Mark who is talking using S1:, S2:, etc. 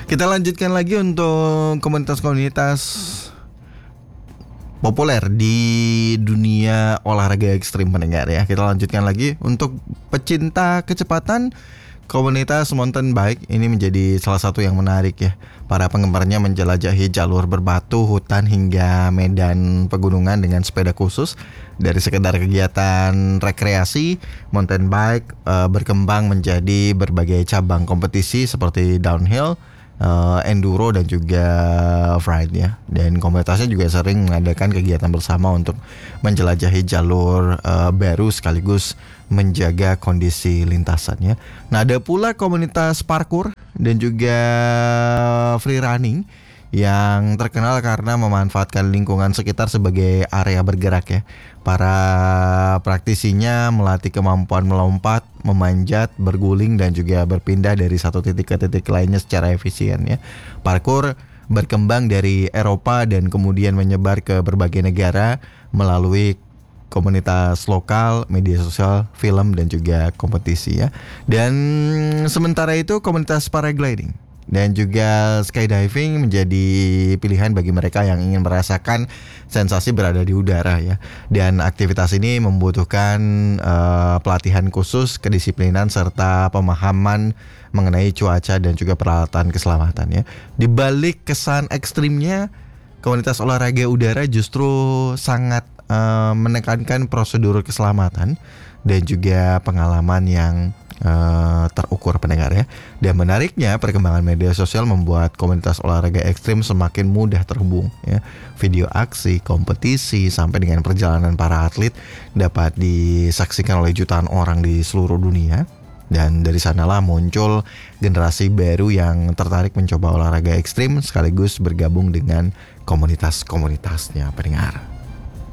S1: Kita lanjutkan lagi untuk komunitas-komunitas populer di dunia olahraga ekstrim pendengar ya. Kita lanjutkan lagi untuk pecinta kecepatan. Komunitas mountain bike ini menjadi salah satu yang menarik ya. Para penggemarnya menjelajahi jalur berbatu, hutan hingga medan pegunungan dengan sepeda khusus. Dari sekedar kegiatan rekreasi, mountain bike berkembang menjadi berbagai cabang kompetisi seperti downhill, enduro dan juga ride ya. Dan komunitasnya juga sering mengadakan kegiatan bersama untuk menjelajahi jalur baru sekaligus menjaga kondisi lintasannya. Nah, ada pula komunitas parkour dan juga free running yang terkenal karena memanfaatkan lingkungan sekitar sebagai area bergerak ya. Para praktisinya melatih kemampuan melompat, memanjat, berguling dan juga berpindah dari satu titik ke titik lainnya secara efisien ya. Parkour berkembang dari Eropa dan kemudian menyebar ke berbagai negara melalui komunitas lokal, media sosial, film dan juga kompetisi ya. Dan sementara itu komunitas paragliding dan juga skydiving menjadi pilihan bagi mereka yang ingin merasakan sensasi berada di udara ya. Dan aktivitas ini membutuhkan pelatihan khusus, kedisiplinan serta pemahaman mengenai cuaca dan juga peralatan keselamatan ya. Di balik kesan ekstrimnya, komunitas olahraga udara justru sangat menekankan prosedur keselamatan dan juga pengalaman yang terukur pendengar ya. Dan menariknya perkembangan media sosial membuat komunitas olahraga ekstrim semakin mudah terhubung ya. Video aksi, kompetisi sampai dengan perjalanan para atlet dapat disaksikan oleh jutaan orang di seluruh dunia. Dan dari sanalah muncul generasi baru yang tertarik mencoba olahraga ekstrim sekaligus bergabung dengan komunitas-komunitasnya pendengar.